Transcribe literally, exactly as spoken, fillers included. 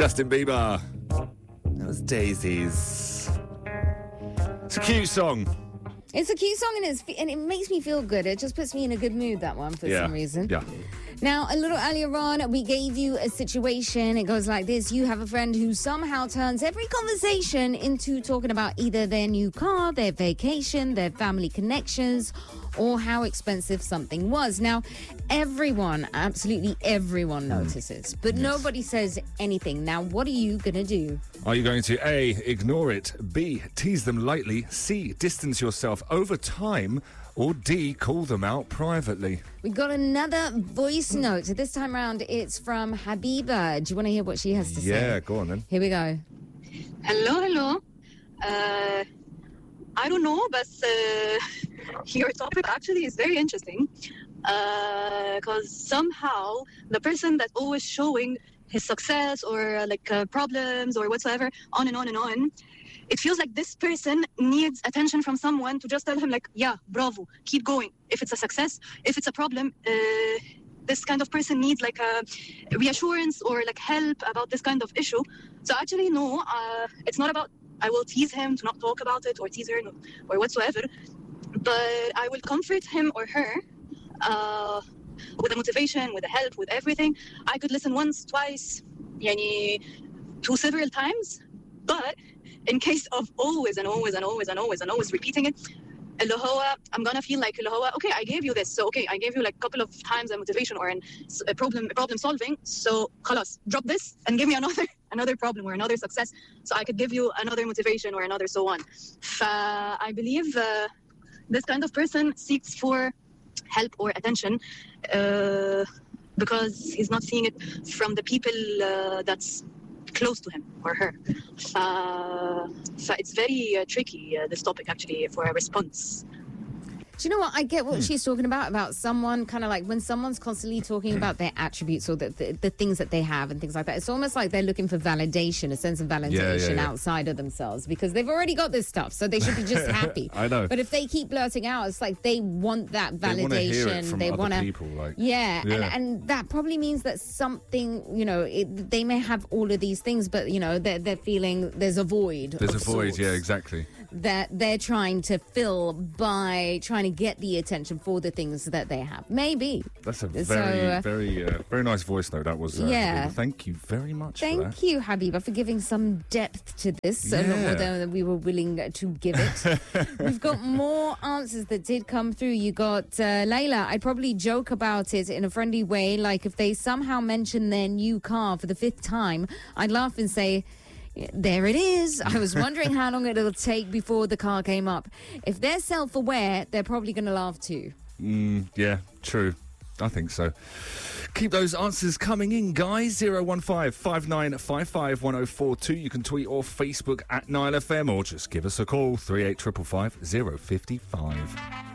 Justin Bieber. That was Daisies. It's a cute song. It's a cute song and, it's, and it makes me feel good. It just puts me in a good mood, that one, for yeah. some reason. Yeah. Now, a little earlier on, we gave you a situation. It goes like this. You have a friend who somehow turns every conversation into talking about either their new car, their vacation, their family connections, or how expensive something was. Now, everyone, absolutely everyone notices, but yes. nobody says anything. Now, what are you going to do? Are you going to A, ignore it, B, tease them lightly, C, distance yourself over time, or D, call them out privately? We got another voice note. This time around, it's from Habiba. Do you want to hear what she has to yeah, say? Yeah, go on then. Here we go. Hello, hello. Uh, I don't know, but uh, your topic actually is very interesting. Because uh, somehow the person that's always showing his success or uh, like uh, problems or whatsoever, on and on and on, it feels like this person needs attention from someone to just tell him like, yeah, bravo, keep going. If it's a success, if it's a problem, uh, this kind of person needs like a reassurance or like help about this kind of issue. So actually, no, uh, it's not about, I will tease him to not talk about it or tease her or whatsoever, but I will comfort him or her uh, with the motivation, with the help, with everything. I could listen once, twice, yani, two several times, but in case of always and always and always and always and always repeating it, اللي هو I'm gonna feel like اللي هو okay, I gave you this, so okay, I gave you like a couple of times a motivation or an, a problem a problem solving, so خلاص, drop this and give me another another problem or another success, so I could give you another motivation or another so on. ف I believe uh, this kind of person seeks for help or attention uh, because he's not seeing it from the people uh, that's close to him or her. Uh, so it's very uh, tricky, uh, this topic, actually, for a response. Do you know what? I get what hmm. she's talking about, about someone kind of like when someone's constantly talking about their attributes or the, the, the things that they have and things like that. It's almost like they're looking for validation, a sense of validation yeah, yeah, yeah. outside of themselves because they've already got this stuff. So they should be just happy. I know. But if they keep blurting out, it's like they want that validation. They want to hear it from they other people. Like, yeah, yeah. And, and that probably means that something, you know, it, they may have all of these things, but, you know, they're, they're feeling there's a void. There's a void, sorts. yeah, exactly. That they're trying to fill by trying to get the attention for the things that they have. Maybe. That's a very, so, uh, very, uh, very nice voice note. That was. Uh, yeah. Habiba. Thank you very much. Thank for that. you, Habiba, for giving some depth to this. Yeah. More than we were willing to give it. We've got more answers that did come through. You got uh, Layla. I'd probably joke about it in a friendly way, like if they somehow mention their new car for the fifth time, I'd laugh and say, there it is. I was wondering how long it'll take before the car came up. If they're self-aware, they're probably going to laugh too. Mm, yeah, true. I think so. Keep those answers coming in, guys. zero one five, five nine five five, one oh four two. You can tweet or Facebook at Nile F M or just give us a call, three eight five five, zero five five.